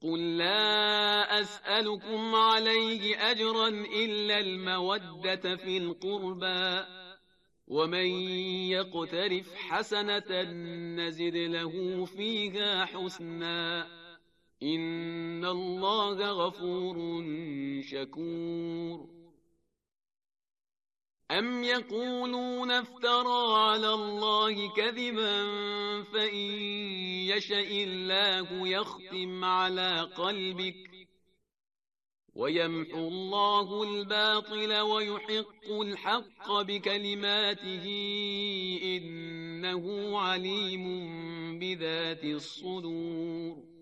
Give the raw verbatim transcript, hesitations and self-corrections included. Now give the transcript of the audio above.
قل لا أسألكم عليه أجرا إلا المودة في القربى ومن يقترف حسنة نزد له فيها حسنا إن الله غفور شكور. أم يقولون افترى على الله كذبا فإن يشأ الله يختم على قلبك ويمحو الله الباطل ويحق الحق بكلماته إنه عليم بذات الصدور.